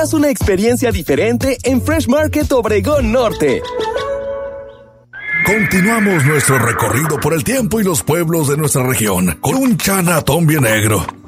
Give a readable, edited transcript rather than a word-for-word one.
Haz una experiencia diferente en Fresh Market Obregón Norte. Continuamos nuestro recorrido por el tiempo y los pueblos de nuestra región con un Chanatón bien negro.